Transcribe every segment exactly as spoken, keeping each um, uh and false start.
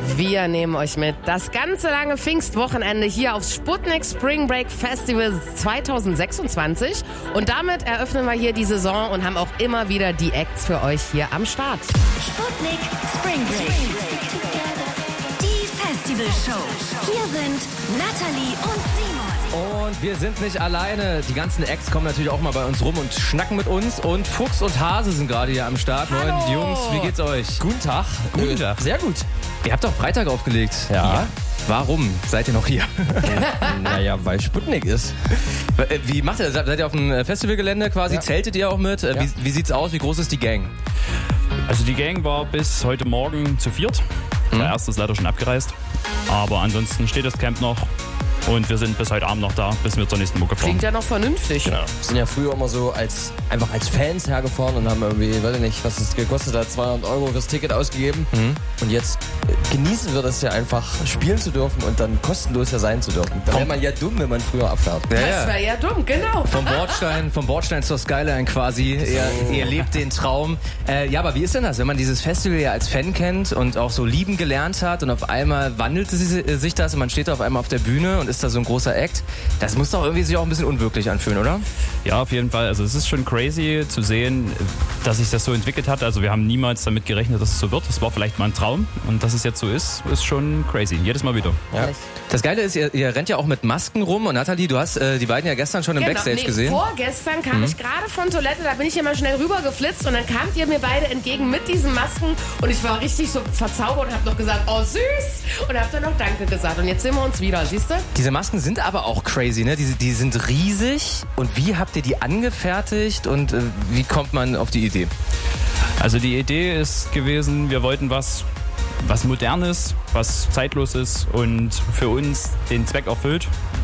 Wir nehmen euch mit. Das ganze lange Pfingstwochenende hier aufs Sputnik Spring Break Festival zwanzig sechsundzwanzig. Und damit eröffnen wir hier die Saison und haben auch immer wieder die Acts für euch hier am Start. Sputnik Spring Break. Die Festivalshow. Hier sind Nathalie und Simon. Und wir sind nicht alleine. Die ganzen Acts kommen natürlich auch mal bei uns rum und schnacken mit uns. Und Fuchs und Hase sind gerade hier am Start. Hallo. Moin Jungs, wie geht's euch? Guten Tag. Guten Tag. Sehr gut. Ihr habt doch Freitag aufgelegt. Ja. Warum seid ihr noch hier? Naja, weil Sputnik ist. Wie macht ihr das? Seid ihr auf dem Festivalgelände quasi? Ja. Zeltet ihr auch mit? Ja. Wie, wie sieht's aus? Wie groß ist die Gang? Also die Gang war bis heute Morgen zu viert. Der erste ist leider schon abgereist. Aber ansonsten steht das Camp noch. Und wir sind bis heute Abend noch da, bis wir zur nächsten Mucke fahren. Klingt ja noch vernünftig. Genau. Wir sind ja früher immer so als einfach als Fans hergefahren und haben irgendwie, weiß ich nicht, was es gekostet hat, zweihundert Euro fürs Ticket ausgegeben. Mhm. Und jetzt äh, genießen wir das ja einfach, spielen zu dürfen und dann kostenlos ja sein zu dürfen. Da wäre man ja dumm, wenn man früher abfährt. Ja, Das wäre ja dumm, genau. Vom Bordstein, vom Bordstein zur Skyline quasi. Ihr, ihr lebt den Traum. Äh, ja, aber wie ist denn das, wenn man dieses Festival ja als Fan kennt und auch so lieben gelernt hat und auf einmal wandelte sie, äh, sich das und man steht da auf einmal auf der Bühne und ist da so ein großer Act? Das muss doch irgendwie sich auch ein bisschen unwirklich anfühlen, oder? Ja, auf jeden Fall. Also es ist schon crazy zu sehen, dass sich das so entwickelt hat. Also wir haben niemals damit gerechnet, dass es so wird. Es war vielleicht mal ein Traum. Und dass es jetzt so ist, ist schon crazy. Jedes Mal wieder. Ja. Das Geile ist, ihr, ihr rennt ja auch mit Masken rum. Und Nathalie, du hast äh, die beiden ja gestern schon im Genau, Backstage nee, gesehen. Vorgestern kam ich gerade von Toilette, da bin ich immer schnell rübergeflitzt und dann kamt ihr mir beide entgegen mit diesen Masken und ich war richtig so verzaubert und hab noch gesagt, oh süß, und hab dann noch Danke gesagt und jetzt sehen wir uns wieder, siehst du? Diese Masken sind aber auch crazy, ne? Die, die sind riesig. Und wie habt ihr die angefertigt und äh, wie kommt man auf die Idee? Also die Idee ist gewesen, wir wollten was, was Modernes, was zeitlos ist und für uns den Zweck erfüllt.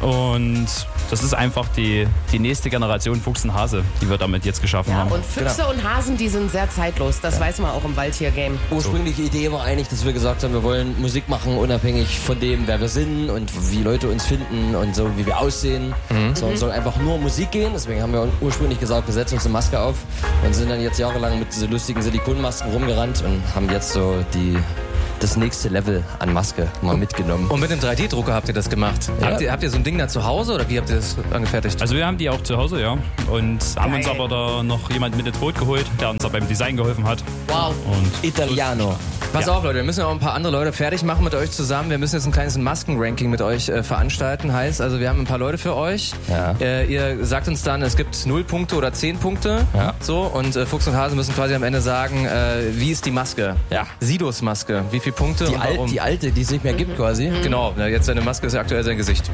Und das ist einfach die, die nächste Generation Fuchs und Hase, die wir damit jetzt geschaffen Ja, haben. und Füchse und Hasen, die sind sehr zeitlos, das weiß man auch im Waldtier-Game. Ursprüngliche Idee war eigentlich, dass wir gesagt haben, wir wollen Musik machen, unabhängig von dem, wer wir sind und wie Leute uns finden und so, wie wir aussehen. Mhm. So, es soll einfach nur Musik gehen. Deswegen haben wir ursprünglich gesagt, wir setzen uns eine Maske auf und sind dann jetzt jahrelang mit so lustigen Silikonmasken rumgerannt und haben jetzt so die... das nächste Level an Maske mal mitgenommen. Und mit dem drei D Drucker habt ihr das gemacht? Ja. Habt, ihr, habt ihr so ein Ding da zu Hause oder wie habt ihr das angefertigt? Also wir haben die auch zu Hause, ja. Und haben uns aber da noch jemand mit ins Boot geholt, der uns da beim Design geholfen hat. Wow. Und Italiano. Pass Ja. auf, Leute, wir müssen auch ein paar andere Leute fertig machen mit euch zusammen. Wir müssen jetzt ein kleines Masken-Ranking mit euch äh, veranstalten. Heißt, also wir haben ein paar Leute für euch. Ja. Äh, ihr sagt uns dann, es gibt null Punkte oder zehn Punkte. Ja. So, und äh, Fuchs und Hase müssen quasi am Ende sagen, äh, wie ist die Maske? Ja. Sidos Maske. Wie viele Punkte Die, und Al warum? die alte, die es nicht mehr gibt quasi. Genau, na, jetzt seine Maske ist ja aktuell sein Gesicht.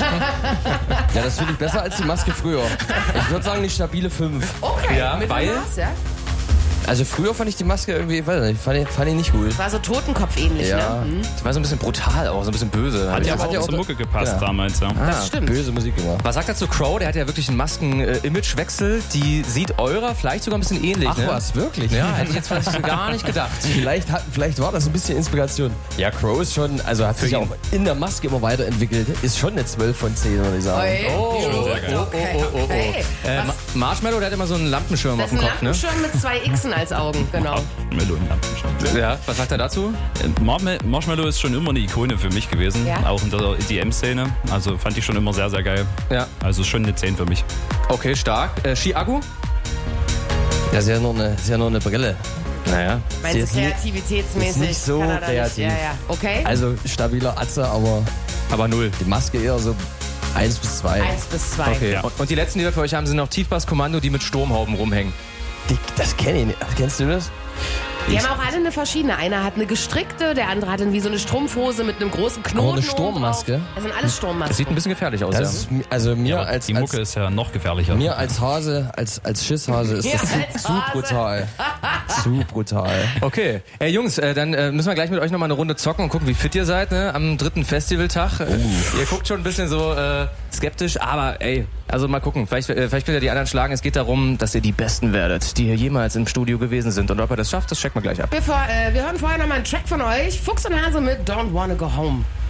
Ja, das finde ich besser als die Maske früher. Ich würde sagen, eine stabile fünf. Okay, Ja, mit weil- Maß, ja? Also früher fand ich die Maske irgendwie, weiß nicht, fand ich, fand ich nicht gut. War so Totenkopf-ähnlich, Ja. ne? Mhm. Die war so ein bisschen brutal auch, so ein bisschen böse. hat ja das aber hat ja auch auch- zur Mucke gepasst Ja. damals, ja. Das stimmt. Böse Musik gemacht. Was sagt er zu Crow? Der hat ja wirklich einen Masken-Imagewechsel. Die sieht eurer vielleicht sogar ein bisschen ähnlich. Ach ne? was, wirklich? Ja, hätte ich jetzt vielleicht gar nicht gedacht. Vielleicht, hat, vielleicht war das ein bisschen Inspiration. Ja, Crow ist schon, also hat sich ja auch in der Maske immer weiterentwickelt. Ist schon eine zwölf von zehn, würde ich sagen. Oi. Oh, okay, oh, oh, oh, oh, oh. okay. Äh, Was- Ma- Marshmallow, der hat immer so einen Lampenschirm Das auf ist dem ein Kopf, ne? Lampenschirm mit zwei Xen als Augen, genau. Melonenlampenschirm. Ja, was sagt er dazu? Äh, Marme- Marshmallow ist schon immer eine Ikone für mich gewesen, Ja? auch in der E D M-Szene. Also fand ich schon immer sehr, sehr geil. Ja. Also schon eine zehn für mich. Okay, stark. Äh, Ski-Akku? Das ist ja nur eine, ist ja nur eine Brille. Naja. Meinst du Ist nicht- kreativitätsmäßig? ist nicht so kann er da kreativ. Nicht, ja, ja. Okay. Also stabiler Atze, aber Aber null. die Maske eher so eins bis zwei. Eins bis zwei. Okay. Ja. Und, und die letzten, die wir für euch haben, sind noch Tiefbasskommando, die mit Sturmhauben rumhängen. Die, das kenne ich nicht. Kennst du das? Die haben auch alle eine verschiedene. Einer hat eine gestrickte, der andere hat dann wie so eine Strumpfhose mit einem großen Knoten. Aber eine oben Sturmmaske? drauf. Das sind alles Sturmmasken. Das sieht ein bisschen gefährlich aus, Das ja. ist, mi- also mir Ja, aber als, die Mucke als ist ja noch gefährlicher. mir als Hase, als, als Schisshase ist Ja, das als zu, zu Hase. brutal. Zu brutal. Okay. Ey, Jungs, äh, dann äh, müssen wir gleich mit euch nochmal eine Runde zocken und gucken, wie fit ihr seid, ne? Am dritten Festivaltag. Äh, Ihr guckt schon ein bisschen so äh, skeptisch, aber ey, also mal gucken. Vielleicht, äh, vielleicht könnt ihr die anderen schlagen. Es geht darum, dass ihr die Besten werdet, die hier jemals im Studio gewesen sind. Und ob ihr das schafft, das checken wir gleich ab. Wir, vor, äh, wir hören vorher nochmal einen Track von euch. Fuchs und Hase mit Don't Wanna Go Home.